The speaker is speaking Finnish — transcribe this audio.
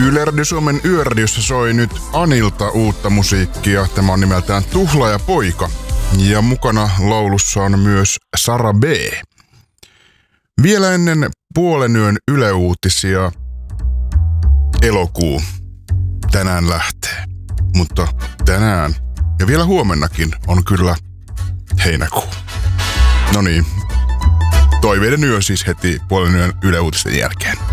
Yle Suomen Yöradiossa soi nyt Anilta uutta musiikkia. Tämä on nimeltään Tuhlaaja poika. Ja mukana laulussa on myös Sara B. Vielä ennen puolen yön Yle Uutisia elokuu tänään lähtee. Mutta tänään ja vielä huomennakin on kyllä heinäkuu. No niin, toiveiden yö siis heti puolen yön Yle Uutisten jälkeen.